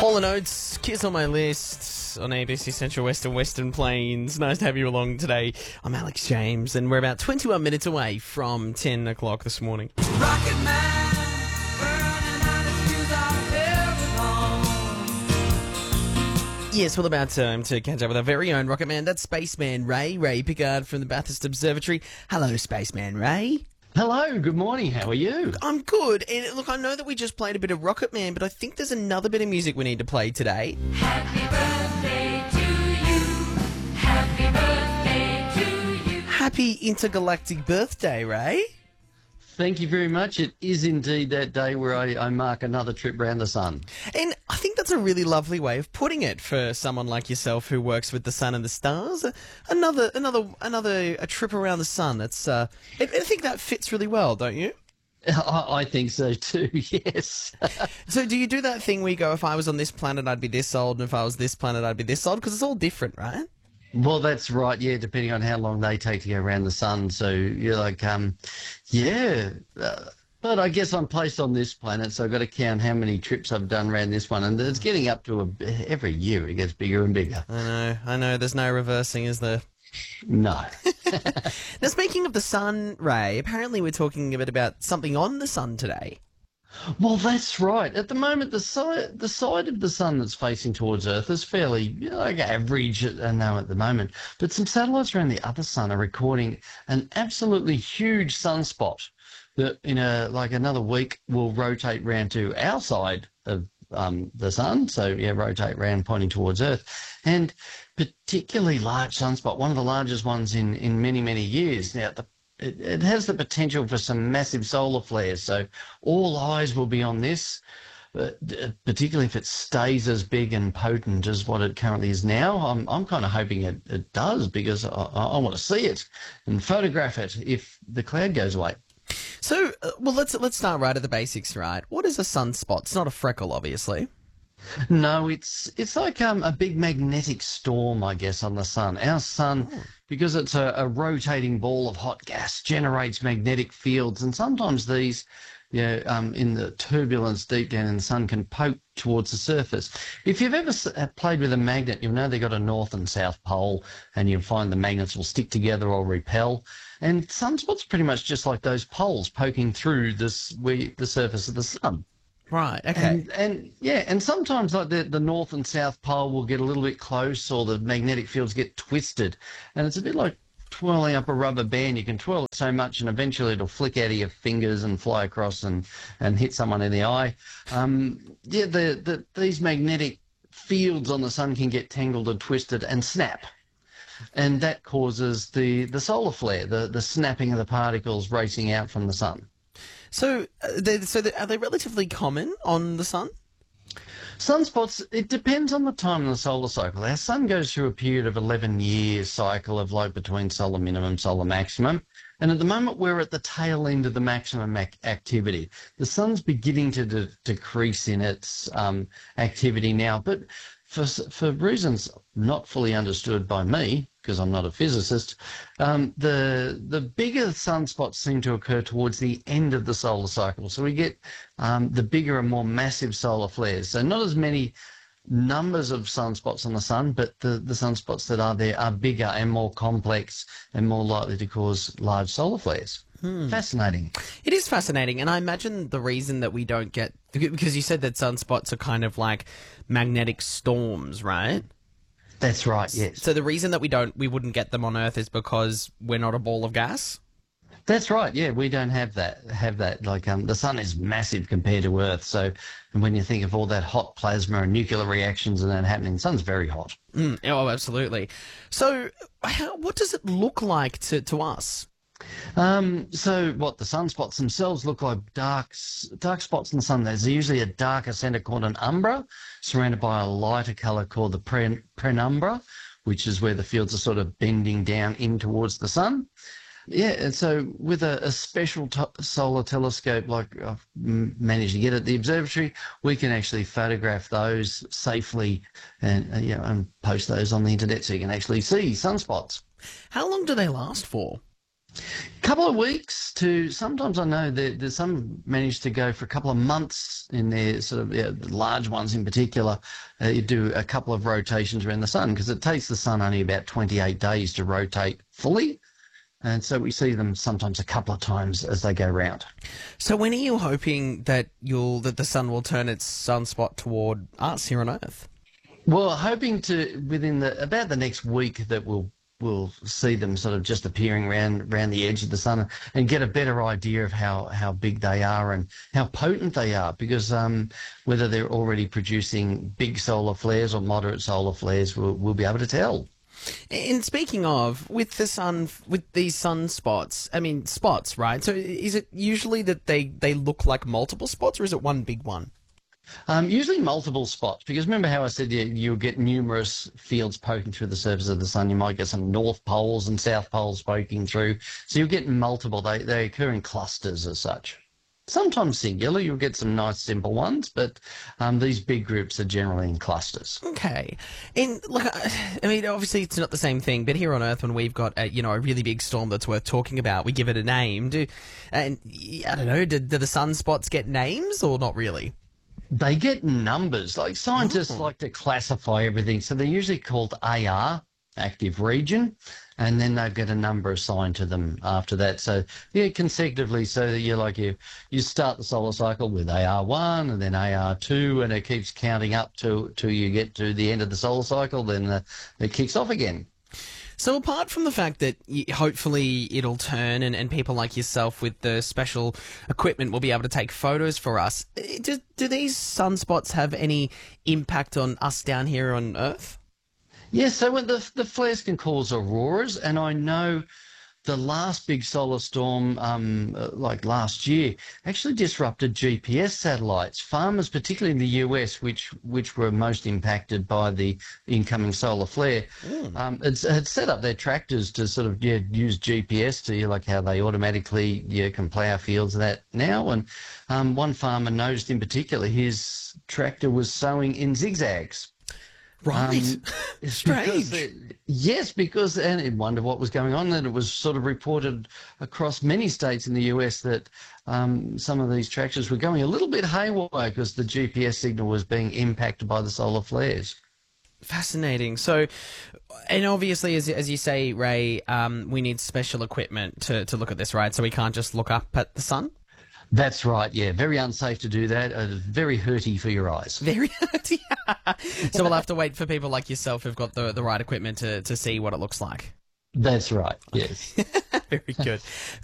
Hall & Oates, Kiss on My List on ABC Central Western Plains. Nice to have you along today. I'm Alex James, and we're about 21 minutes away from 10 o'clock this morning. Rocket Man, burning out his fuse out of Yes, all about time to catch up with our very own Rocket Man. That's Spaceman Ray Pickard from the Bathurst Observatory. Hello, Spaceman Ray. Hello, good morning. How are you? I'm good. And look, I know that we just played a bit of Rocket Man, but I think there's another bit of music we need to play today. Happy birthday to you. Happy birthday to you. Happy intergalactic birthday, Ray. Thank you very much. It is indeed that day where I mark another trip round the sun. And I think that's a really lovely way of putting it for someone like yourself who works with the sun and the stars. Another a trip around the sun. That's I think that fits really well, don't you? I think so too, yes. So do you do that thing where you go, if I was on this planet, I'd be this old, and if I was this planet, I'd be this old? Because it's all different, right? Well, that's right, yeah, depending on how long they take to go around the sun. So you're like, but I guess I'm placed on this planet, so I've got to count how many trips I've done around this one. And it's getting up to every year it gets bigger and bigger. I know. There's no reversing, is there? No. Now, speaking of the sun, Ray, apparently we're talking a bit about something on the sun today. Well, that's right. At the moment, the side of the sun that's facing towards Earth is fairly average now at the moment. But some satellites around the other sun are recording an absolutely huge sunspot that in another week will rotate round to our side of the sun. So, yeah, rotate round pointing towards Earth. And particularly large sunspot, one of the largest ones in many, many years. Now, it has the potential for some massive solar flares, so all eyes will be on this, particularly if it stays as big and potent as what it currently is now. I'm kind of hoping it does, because I want to see it and photograph it if the cloud goes away. So, well, let's start right at the basics, right? What is a sunspot? It's not a freckle, obviously. No, it's like a big magnetic storm, I guess, on the sun. Our sun, because it's a rotating ball of hot gas, generates magnetic fields, and sometimes these, in the turbulence deep down in the sun, can poke towards the surface. If you've ever played with a magnet, you'll know they've got a north and south pole, and you'll find the magnets will stick together or repel. And sunspots pretty much just like those poles poking through the surface of the sun. Right, okay. And sometimes like the north and south pole will get a little bit close, or the magnetic fields get twisted. And it's a bit like twirling up a rubber band. You can twirl it so much and eventually it'll flick out of your fingers and fly across and hit someone in the eye. These magnetic fields on the sun can get tangled and twisted and snap. And that causes the solar flare, the snapping of the particles racing out from the sun. So are they relatively common on the sun? Sunspots, it depends on the time in the solar cycle. Our sun goes through a period of 11-year cycle of between solar minimum, solar maximum. And at the moment, we're at the tail end of the maximum activity. The sun's beginning to decrease in its activity now, but for reasons not fully understood by me, because I'm not a physicist, the bigger sunspots seem to occur towards the end of the solar cycle. So we get the bigger and more massive solar flares. So not as many numbers of sunspots on the sun, but the sunspots that are there are bigger and more complex and more likely to cause large solar flares. Fascinating. It is fascinating, and I imagine the reason that we don't get, because you said that sunspots are kind of like magnetic storms, right? That's right, yes. So the reason that we wouldn't get them on Earth is because we're not a ball of gas? That's right, yeah, we don't have that. The sun is massive compared to Earth, so when you think of all that hot plasma and nuclear reactions and that happening, the sun's very hot. Oh, absolutely. So what does it look like to us? So what the sunspots themselves look like, dark spots in the sun. There's usually a darker centre called an umbra, surrounded by a lighter colour called the penumbra, which is where the fields are sort of bending down in towards the sun. Yeah, and so with a special solar telescope like I've managed to get at the observatory, we can actually photograph those safely and post those on the internet so you can actually see sunspots. How long do they last for? Couple of weeks to sometimes I know that there's some manage to go for a couple of months in their sort of the large ones in particular. You do a couple of rotations around the sun because it takes the sun only about 28 days to rotate fully. And so we see them sometimes a couple of times as they go round. So when are you hoping that the sun will turn its sunspot toward us here on Earth? Well, hoping to within about the next week that we'll see them sort of just appearing around the edge of the sun and get a better idea of how big they are and how potent they are because whether they're already producing big solar flares or moderate solar flares, we'll be able to tell. And speaking of, with the sun, with these sunspots, I mean spots, right? So is it usually that they look like multiple spots, or is it one big one? Usually multiple spots, because remember how I said you'll get numerous fields poking through the surface of the sun. You might get some north poles and south poles poking through. So you'll get multiple. They occur in clusters as such. Sometimes singular, you'll get some nice simple ones, but these big groups are generally in clusters. Okay, and look, I mean, obviously it's not the same thing, but here on Earth, when we've got a really big storm that's worth talking about, we give it a name. And I don't know, do the sunspots get names or not really? They get numbers. Like scientists like to classify everything. So they're usually called AR, active region, and then they've got a number assigned to them after that. So yeah, consecutively. So you start the solar cycle with AR1 and then AR2, and it keeps counting up till you get to the end of the solar cycle. Then it kicks off again. So apart from the fact that hopefully it'll turn and people like yourself with the special equipment will be able to take photos for us, do these sunspots have any impact on us down here on Earth? Yes, so when the flares can cause auroras, and I know the last big solar storm, like last year, actually disrupted GPS satellites. Farmers, particularly in the US, which were most impacted by the incoming solar flare, had set up their tractors to sort of use GPS to like how they automatically can plough fields and that now. And one farmer noticed in particular his tractor was sowing in zigzags. Right. Strange. Because and I wonder what was going on. And it was sort of reported across many states in the US that some of these tractors were going a little bit haywire because the GPS signal was being impacted by the solar flares. Fascinating. So, and obviously, as you say, Ray, we need special equipment to look at this, right? So we can't just look up at the sun? That's right, yeah. Very unsafe to do that. Very hurty for your eyes. Very hurty. So we'll have to wait for people like yourself who've got the right equipment to see what it looks like. That's right, yes. Very good.